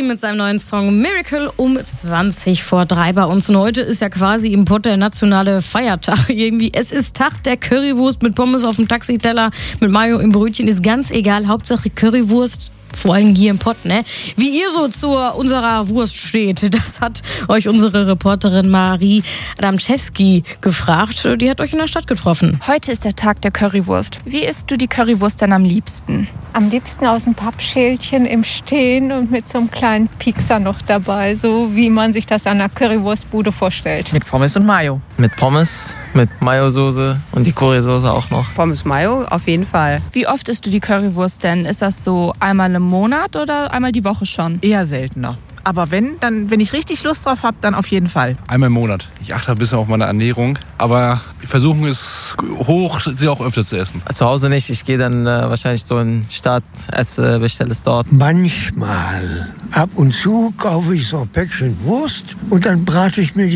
mit seinem neuen Song Miracle um 20 vor 3 bei uns. Und heute ist ja quasi im Pott der nationale Feiertag. Irgendwie, es ist Tag der Currywurst mit Pommes auf dem Taxiteller, mit Mayo im Brötchen, ist ganz egal. Hauptsache Currywurst. Vor allem hier im Pott, ne? Wie ihr so zu unserer Wurst steht, das hat euch unsere Reporterin Marie Adamczewski gefragt. Die hat euch in der Stadt getroffen. Heute ist der Tag der Currywurst. Wie isst du die Currywurst denn am liebsten? Am liebsten aus dem Pappschälchen im Stehen und mit so einem kleinen Piekser noch dabei, so wie man sich das an einer Currywurstbude vorstellt. Mit Pommes und Mayo. Mit Pommes, mit Mayo-Soße und die Currysoße auch noch. Pommes Mayo auf jeden Fall. Wie oft isst du die Currywurst denn? Ist das so einmal im Monat oder einmal die Woche schon? Eher seltener. Aber wenn ich richtig Lust drauf habe, dann auf jeden Fall. Einmal im Monat. Ich achte ein bisschen auf meine Ernährung, aber die Versuchung ist hoch, sie auch öfter zu essen. Zu Hause nicht, ich gehe dann wahrscheinlich so in die Stadt, bestelle es dort. Manchmal, ab und zu kaufe ich so ein Päckchen Wurst und dann brate ich mir die